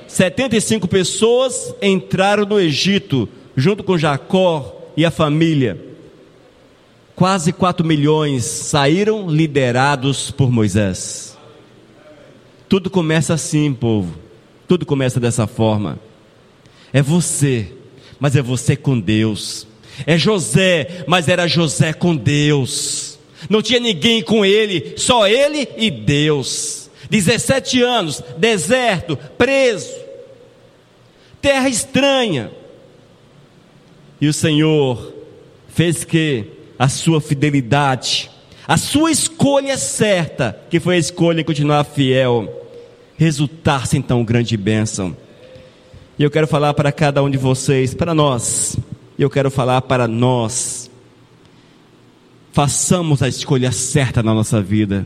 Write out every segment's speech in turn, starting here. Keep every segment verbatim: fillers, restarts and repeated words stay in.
setenta e cinco pessoas entraram no Egito, junto com Jacó e a família. Quase quatro milhões saíram liderados por Moisés. Tudo começa assim, povo. Tudo começa dessa forma. É você, mas é você com Deus. É José, mas era José com Deus. Não tinha ninguém com ele, só ele e Deus. dezessete anos, deserto, preso, terra estranha. E o Senhor fez que a sua fidelidade, a sua escolha certa, que foi a escolha em continuar fiel, resultasse em tão grande bênção. E eu quero falar para cada um de vocês, para nós, eu quero falar para nós, façamos a escolha certa na nossa vida.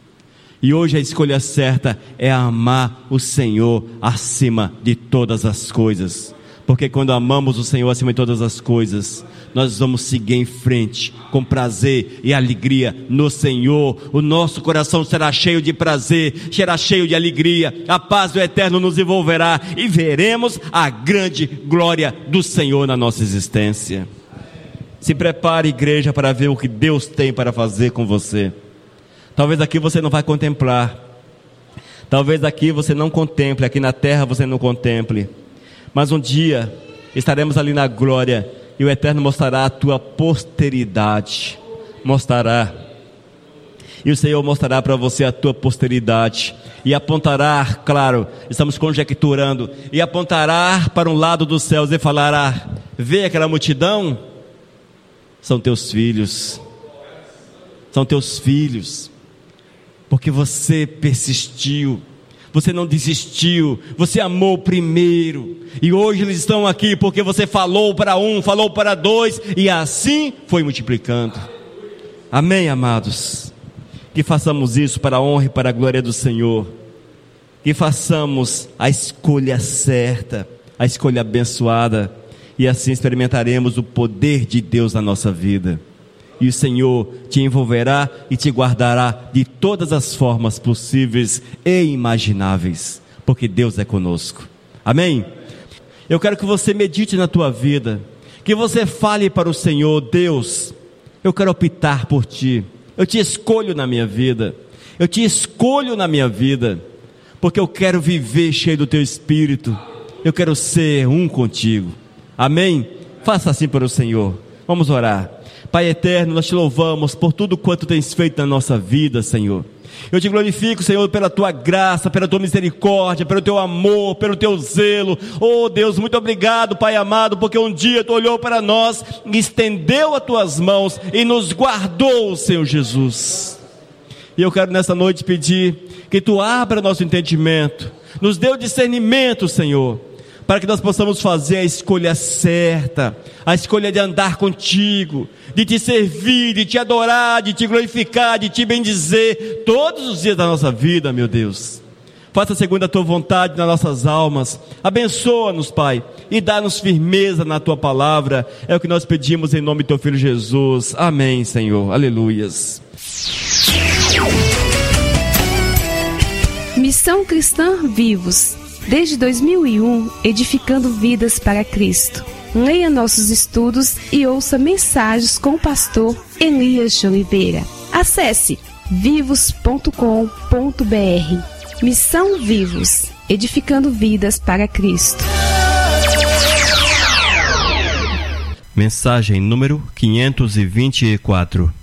E hoje a escolha certa é amar o Senhor acima de todas as coisas. Porque quando amamos o Senhor acima de todas as coisas, nós vamos seguir em frente com prazer e alegria no Senhor. O nosso coração será cheio de prazer, será cheio de alegria. A paz do Eterno nos envolverá e veremos a grande glória do Senhor na nossa existência. Se prepare, igreja, para ver o que Deus tem para fazer com você. Talvez aqui você não vai contemplar. Talvez aqui você não contemple, aqui na terra você não contemple. Mas um dia estaremos ali na glória e o Eterno mostrará a tua posteridade. Mostrará. E o Senhor mostrará para você a tua posteridade. E apontará, claro, estamos conjecturando, e apontará para um lado dos céus e falará: vê aquela multidão? São teus filhos. São teus filhos. Porque você persistiu, você não desistiu, você amou primeiro, e hoje eles estão aqui porque você falou para um, falou para dois, e assim foi multiplicando. Amém, amados? Que façamos isso para a honra e para a glória do Senhor, que façamos a escolha certa, a escolha abençoada, e assim experimentaremos o poder de Deus na nossa vida. E o Senhor te envolverá e te guardará de todas as formas possíveis e imagináveis, porque Deus é conosco. Amém? Eu quero que você medite na tua vida, que você fale para o Senhor: Deus, eu quero optar por Ti, eu te escolho na minha vida, eu te escolho na minha vida, porque eu quero viver cheio do Teu Espírito, eu quero ser um contigo. Amém? Faça assim para o Senhor. Vamos orar. Pai eterno, nós te louvamos por tudo quanto tens feito na nossa vida, Senhor. Eu te glorifico, Senhor, pela tua graça, pela tua misericórdia, pelo teu amor, pelo teu zelo. Oh Deus, muito obrigado, Pai amado, porque um dia tu olhou para nós, estendeu as tuas mãos e nos guardou, Senhor Jesus. E eu quero nessa noite pedir que tu abra nosso entendimento, nos dê o discernimento, Senhor, para que nós possamos fazer a escolha certa, a escolha de andar contigo, de te servir, de te adorar, de te glorificar, de te bendizer, todos os dias da nossa vida, meu Deus. Faça segundo a tua vontade nas nossas almas, abençoa-nos, Pai, e dá-nos firmeza na tua palavra, é o que nós pedimos em nome do teu Filho Jesus. Amém, Senhor, aleluias. Missão Cristã Vivos, desde dois mil e um, edificando vidas para Cristo. Leia nossos estudos e ouça mensagens com o pastor Elias de Oliveira. Acesse vivos ponto com ponto br. Missão Vivos, edificando vidas para Cristo. Mensagem número quinhentos e vinte e quatro.